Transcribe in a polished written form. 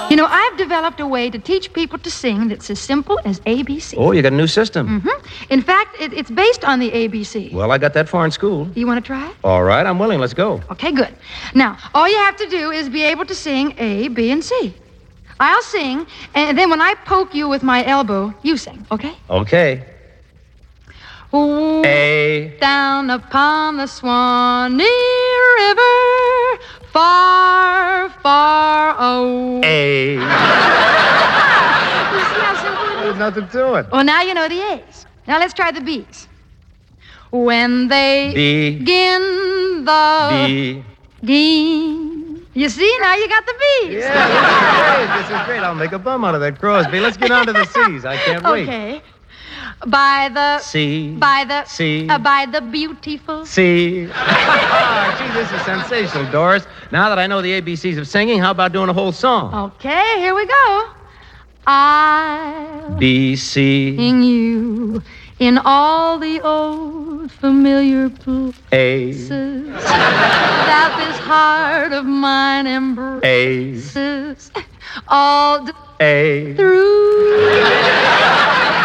You know, I've developed a way to teach people to sing that's as simple as ABC. Oh, you got a new system. Mm-hmm. In fact, it's based on the ABC. Well, I got that far in school. You want to try it? All right, I'm willing. Let's go. Okay, good. Now, all you have to do is be able to sing A, B, and C. I'll sing, and then when I poke you with my elbow, you sing, okay? Okay. Ooh, A. down upon the Swanee River, far, far away. A. You see how simple it is? There's nothing to it. Well, now you know the A's. Now let's try the B's. When they begin the B. You see, now you got the B's. Yeah, this is great. I'll make a bum out of that Crosby. Let's get on to the C's. I can't wait. Okay. By the C. By the C. By the beautiful C. Oh, gee, this is sensational, Doris. Now that I know the ABCs of singing, how about doing a whole song? Okay, here we go. I'll B, C. sing you in all the old familiar places A. that this heart of mine embraces A. all A. through.